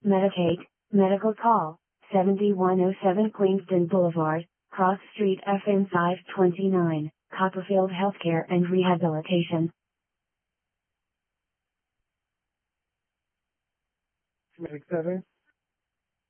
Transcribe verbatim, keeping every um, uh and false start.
Medicaid, medical call, seven one zero seven Queenston Boulevard, Cross Street F N five twenty-nine, Copperfield Healthcare and Rehabilitation. Medic seven.